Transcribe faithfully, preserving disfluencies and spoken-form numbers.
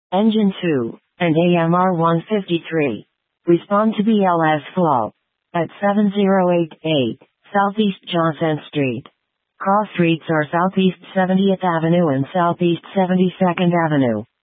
Engine two, and A M R one fifty-three. Respond to B L S flow. At seven zero eight eight, Southeast Johnson Street. Cross streets are Southeast seventieth Avenue and Southeast seventy-second Avenue.